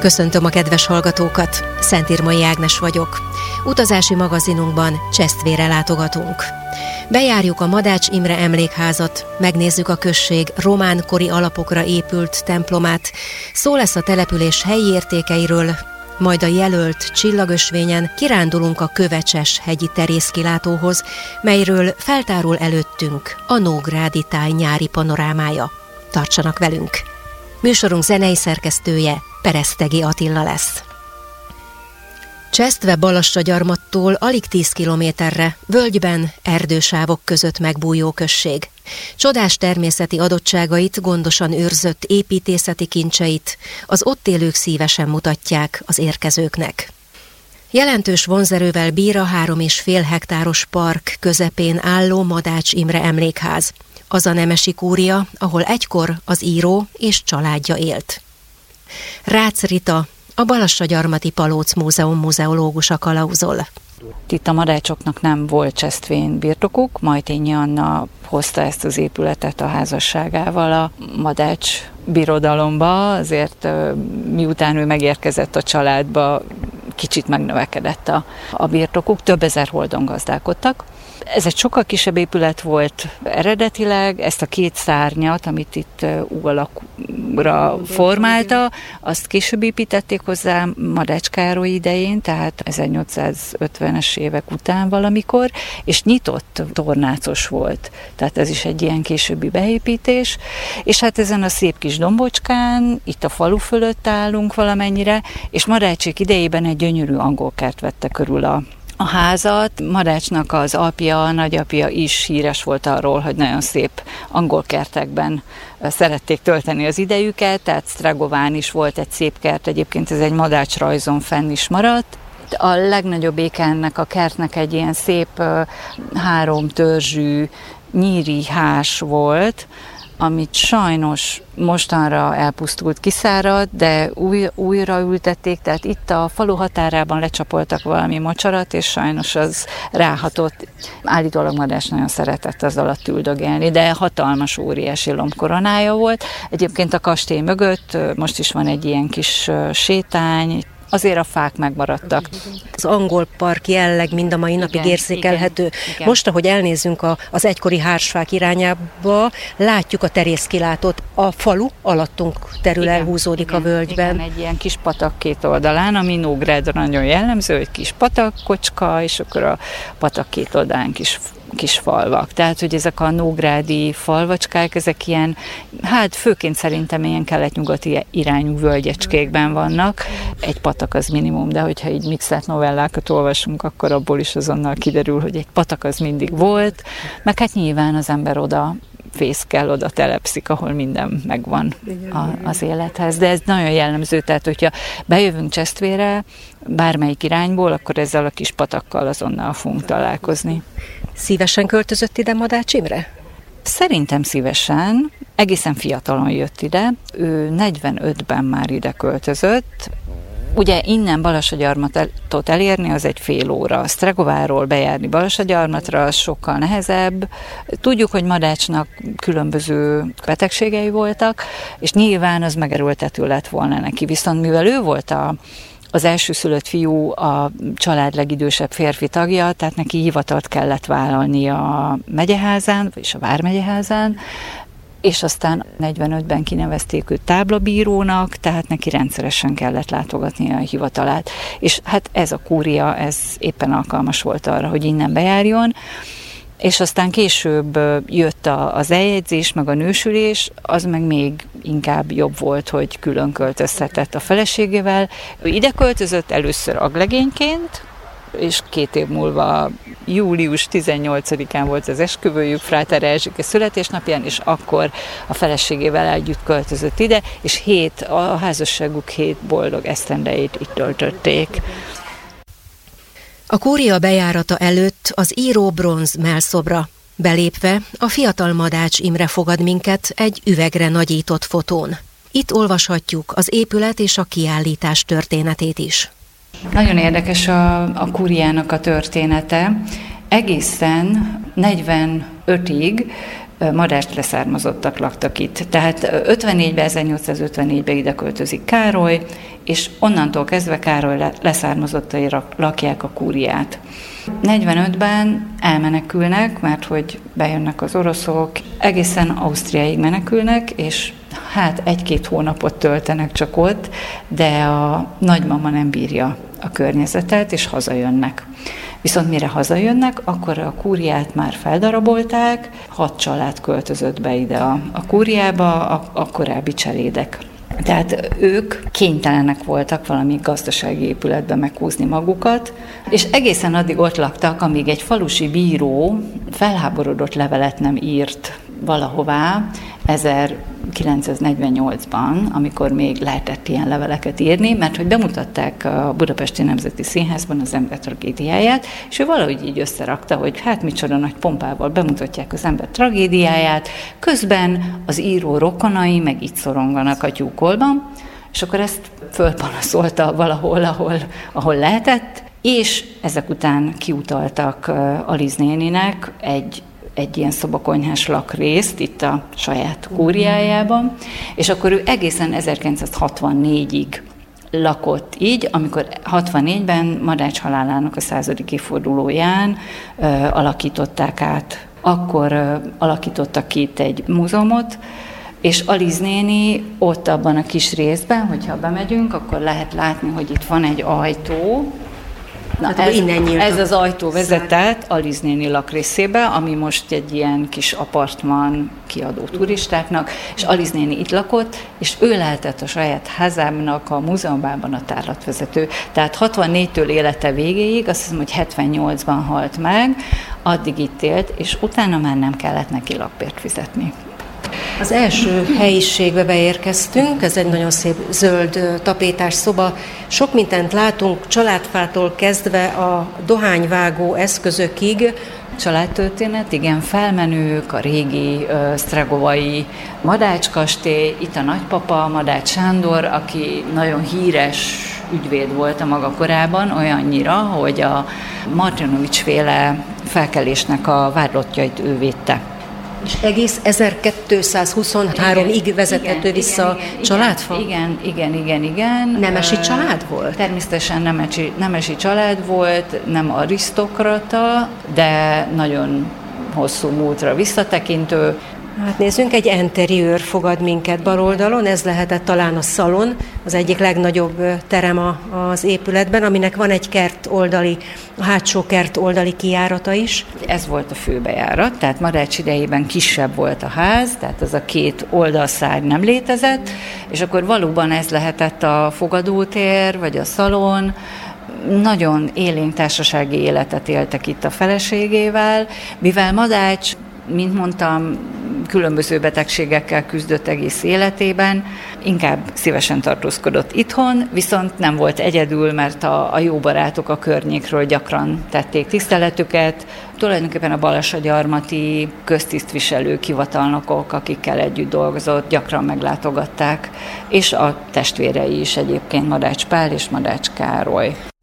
Köszöntöm a kedves hallgatókat, Szentírmai Ágnes vagyok. Utazási magazinunkban Csesztvére látogatunk. Bejárjuk a Madács Imre emlékházat, megnézzük a község román-kori alapokra épült templomát, szó lesz a település helyi értékeiről, majd a jelölt csillagösvényen kirándulunk a Kövecses hegyi terészkilátóhoz, melyről feltárul előttünk a Nógrádi táj nyári panorámája. Tartsanak velünk! Műsorunk zenei szerkesztője Peresztegi Attila lesz. Csesztve Balassagyarmattól alig 10 kilométerre, völgyben, erdősávok között megbújó község. Csodás természeti adottságait, gondosan őrzött építészeti kincseit az ott élők szívesen mutatják az érkezőknek. Jelentős vonzerővel bír a 3,5 hektáros park közepén álló Madács Imre emlékház. Az a nemesi kúria, ahol egykor az író és családja élt. Rácz Rita, a Balassagyarmati Palóc Múzeum muzeológusa kalauzol. Itt a madácsoknak nem volt Csesztvén birtokuk, Majtényi Anna hozta ezt az épületet a házasságával a Madács birodalomba, azért miután ő megérkezett a családba, kicsit megnövekedett a birtokuk, több ezer holdon gazdálkodtak. Ez egy sokkal kisebb épület volt eredetileg, ezt a két szárnyat, amit itt U alakra formálta, azt később építették hozzá Madács Károly idején, tehát 1850-es évek után valamikor, és nyitott tornácos volt, tehát ez is egy ilyen későbbi beépítés, és hát ezen a szép kis dombocskán, itt a falu fölött állunk valamennyire, és Madácsék idejében egy gyönyörű angolkert vette körül a házat. Madácsnak az apja, nagyapja is híres volt arról, hogy nagyon szép angol kertekben szerették tölteni az idejüket, tehát Sztragován is volt egy szép kert, egyébként ez egy Madács rajzon fenn is maradt. A legnagyobb éke ennek a kertnek egy ilyen szép 3 törzsű nyíri hás volt, amit sajnos mostanra elpusztult, kiszáradt, de újra ültették, tehát itt a falu határában lecsapoltak valami mocsarat, és sajnos az ráhatott. Állítólag Madács nagyon szeretett az alatt üldögélni, de hatalmas, óriási lombkoronája volt. Egyébként a kastély mögött most is van egy ilyen kis sétány, azért a fák megmaradtak. Az angol park jelleg mind a mai napig érzékelhető. Igen. Most, ahogy elnézünk az egykori hársfák irányába, látjuk a terészkilátót. A falu alattunk terül elhúzódik a völgyben. Igen, egy ilyen kis patak két oldalán, ami Nógrádra nagyon jellemző, egy kis patakkocska, és akkor a patak két oldalán kis falvak. Tehát, hogy ezek a nógrádi falvacskák, ezek ilyen, hát főként szerintem ilyen kelet-nyugati irányú völgyecskékben vannak. Egy patak az minimum, de hogyha így mixelt novellákat olvasunk, akkor abból is azonnal kiderül, hogy egy patak az mindig volt, meg hát nyilván az ember oda fészkel, oda telepszik, ahol minden megvan az élethez. De ez nagyon jellemző, tehát hogyha bejövünk Csesztvére, bármelyik irányból, akkor ezzel a kis patakkal azonnal fogunk találkozni. Szívesen költözött ide Madács Imre? Szerintem szívesen. Egészen fiatalon jött ide. Ő 45-ben már ide költözött. Ugye innen Balassagyarmatot elérni az egy fél óra. Sztragováról bejárni Balassagyarmatra az sokkal nehezebb. Tudjuk, hogy Madácsnak különböző betegségei voltak, és nyilván az megerőltető lett volna neki. Viszont mivel ő volt az elsőszülött fiú, a család legidősebb férfi tagja, tehát neki hivatalt kellett vállalni a megyeházán, vagyis a vármegyeházán, és aztán 45-ben kinevezték őt táblabírónak, tehát neki rendszeresen kellett látogatni a hivatalát. És hát ez a kúria, ez éppen alkalmas volt arra, hogy innen bejárjon, és aztán később jött az eljegyzés, meg a nősülés, az meg még inkább jobb volt, hogy külön költözhetett a feleségével. Ő ide költözött először aglegényként, és 2 év múlva július 18-án volt az esküvőjük, Fráter Erzsike születésnapján, és akkor a feleségével együtt költözött ide, és a házasságuk 7 boldog esztendeit itt töltötték. A kúria bejárata előtt az író bronz mellszobra. Belépve a fiatal Madács Imre fogad minket egy üvegre nagyított fotón. Itt olvashatjuk az épület és a kiállítás történetét is. Nagyon érdekes a kúriának a története. Egészen 45-ig Madács leszármazottak laktak itt. Tehát 1854-ben ide költözik Károly, és onnantól kezdve Károly leszármazottai lakják a kúriát. 45-ben elmenekülnek, mert hogy bejönnek az oroszok, egészen Ausztriáig menekülnek, és hát 1-2 hónapot töltenek csak ott, de a nagymama nem bírja a környezetet, és hazajönnek. Viszont mire hazajönnek, akkor a kúriát már feldarabolták, 6 család költözött be ide a kúriába, a korábbi cselédek. Tehát ők kénytelenek voltak valami gazdasági épületbe meghúzni magukat, és egészen addig ott laktak, amíg egy falusi bíró felháborodott levelet nem írt valahová 1948-ban, amikor még lehetett ilyen leveleket írni, mert hogy bemutatták a Budapesti Nemzeti Színházban az ember tragédiáját, és ő valahogy így összerakta, hogy hát micsoda nagy pompával bemutatják az ember tragédiáját, közben az író rokonai meg itt szoronganak a tyúkolban, és akkor ezt fölpanaszolta valahol, ahol lehetett, és ezek után kiutaltak Aliz néninek egy ilyen szobakonyhás lakrészt itt a saját kúriájában, és akkor ő egészen 1964-ig lakott így, amikor 64-ben Madács halálának a 100. évfordulóján alakították át. Akkor alakítottak ki itt egy múzeumot, és Aliz néni ott abban a kis részben, hogyha bemegyünk, akkor lehet látni, hogy itt van egy ajtó. Na, ez az ajtó vezetett Aliz néni lakrészébe, ami most egy ilyen kis apartman kiadó turistáknak, és Aliz néni itt lakott, és ő lehetett a saját házának a múzeumában a tárlatvezető. Tehát 64-től élete végéig, azt hiszem, hogy 78-ban halt meg, addig itt élt, és utána már nem kellett neki lakbért fizetni. Az első helyiségbe beérkeztünk, ez egy nagyon szép zöld tapétás szoba. Sok mindent látunk, családfától kezdve a dohányvágó eszközökig. Családtörténet, igen, felmenők, a régi sztrágovai Madács kastély, itt a nagypapa, Madács Sándor, aki nagyon híres ügyvéd volt a maga korában, olyannyira, hogy a Martinovics-féle felkelésnek a vádlottjait ő védte. És egész 1223-ig vezethető vissza a családfa? Igen. Nemesi család volt? Természetesen nemesi család volt, nem arisztokrata, de nagyon hosszú múltra visszatekintő. Hát nézzünk, egy interiőr fogad minket bal oldalon, ez lehetett talán a szalon, az egyik legnagyobb terem az épületben, aminek van egy a hátsó kert oldali kijárata is. Ez volt a főbejárat, tehát Madács idejében kisebb volt a ház, tehát az a 2 oldalszárny nem létezett, és akkor valóban ez lehetett a fogadótér, vagy a szalon. Nagyon élénk társasági életet éltek itt a feleségével, mivel Madács, mint mondtam, különböző betegségekkel küzdött egész életében, inkább szívesen tartózkodott itthon, viszont nem volt egyedül, mert a jó barátok a környékről gyakran tették tiszteletüket. Tulajdonképpen a balasagyarmati köztisztviselők, hivatalnokok, akikkel együtt dolgozott, gyakran meglátogatták, és a testvérei is egyébként, Madács Pál és Madács Károly.